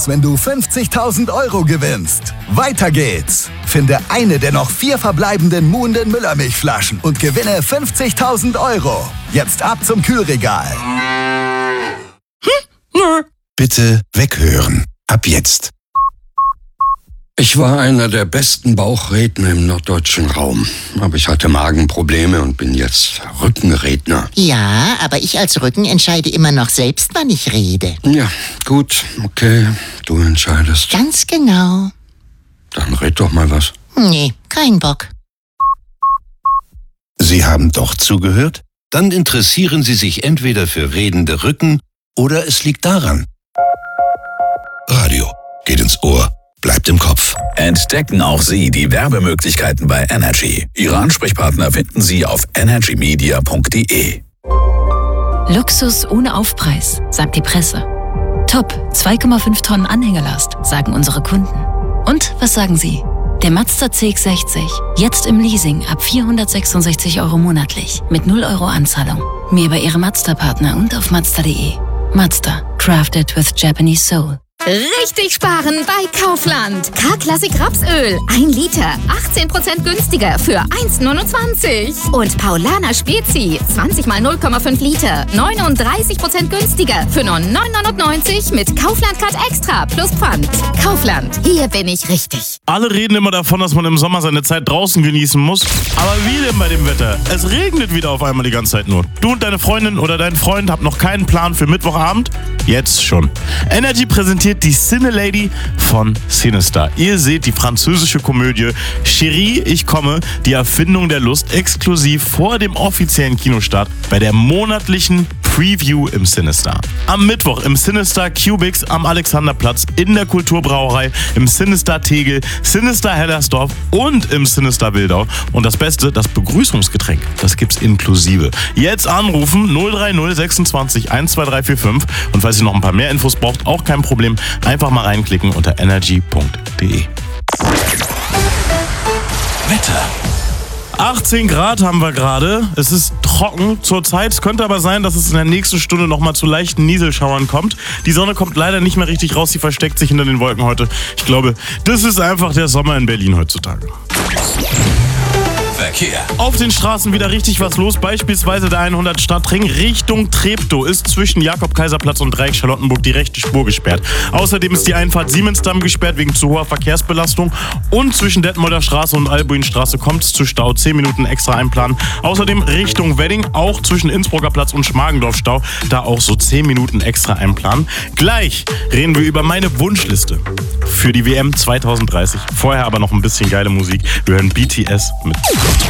los, wenn du 50.000 € gewinnst. Weiter geht's. Finde eine der noch 4 verbleibenden Muhnden Müllermilchflaschen und gewinne 50.000 €. Jetzt ab zum Kühlregal. Bitte weghören. Ab jetzt. Ich war einer der besten Bauchredner im norddeutschen Raum. Aber ich hatte Magenprobleme und bin jetzt Rückenredner. Ja, aber ich als Rücken entscheide immer noch selbst, wann ich rede. Ja, gut, okay, du entscheidest. Ganz genau. Dann red doch mal was. Nee, kein Bock. Sie haben doch zugehört? Dann interessieren Sie sich entweder für redende Rücken oder es liegt daran. Radio geht ins Ohr, bleibt im Kopf. Entdecken auch Sie die Werbemöglichkeiten bei Energy. Ihre Ansprechpartner finden Sie auf energymedia.de. Luxus ohne Aufpreis, sagt die Presse. Top, 2,5 Tonnen Anhängelast, sagen unsere Kunden. Und was sagen Sie? Der Mazda CX-60, jetzt im Leasing ab 466 € monatlich, mit 0 € Anzahlung. Mehr bei Ihrem Mazda-Partner und auf Mazda.de. Mazda, crafted with Japanese soul. Richtig sparen bei Kaufland. K-Klassik Rapsöl, 1 Liter, 18% günstiger für 1,29. Und Paulaner Spezi, 20 mal 0,5 Liter, 39% günstiger für nur 9,99 mit Kaufland-Card Extra plus Pfand. Kaufland, hier bin ich richtig. Alle reden immer davon, dass man im Sommer seine Zeit draußen genießen muss. Aber wie denn bei dem Wetter? Es regnet wieder auf einmal die ganze Zeit nur. Du und deine Freundin oder dein Freund habt noch keinen Plan für Mittwochabend? Jetzt schon. Energy präsentiert die Cine-Lady von Sinister. Ihr seht die französische Komödie Chérie, ich komme, die Erfindung der Lust, exklusiv vor dem offiziellen Kinostart bei der monatlichen Preview im Sinister. Am Mittwoch im Sinister Cubics am Alexanderplatz, in der Kulturbrauerei, im Sinister Tegel, Sinister Hellersdorf und im Sinister Wildau. Und das Beste, das Begrüßungsgetränk, das gibt's inklusive. Jetzt anrufen 030 26 12345 und falls ihr noch ein paar mehr Infos braucht, auch kein Problem, einfach mal reinklicken unter energy.de. Wetter. 18 Grad haben wir gerade. Es ist trocken zurzeit. Es könnte aber sein, dass es in der nächsten Stunde nochmal zu leichten Nieselschauern kommt. Die Sonne kommt leider nicht mehr richtig raus. Sie versteckt sich hinter den Wolken heute. Ich glaube, das ist einfach der Sommer in Berlin heutzutage. Verkehr. Auf den Straßen wieder richtig was los. Beispielsweise der 100 Stadtring Richtung Treptow ist zwischen Jakob-Kaiser-Platz und Dreieck Charlottenburg die rechte Spur gesperrt. Außerdem ist die Einfahrt Siemensdamm gesperrt wegen zu hoher Verkehrsbelastung. Und zwischen Detmolder Straße und Albuinstraße kommt es zu Stau. 10 Minuten extra einplanen. Außerdem Richtung Wedding, auch zwischen Innsbrucker Platz und Schmargendorf Stau. Da auch so 10 Minuten extra einplanen. Gleich reden wir über meine Wunschliste für die WM 2030. Vorher aber noch ein bisschen geile Musik. Wir hören BTS mit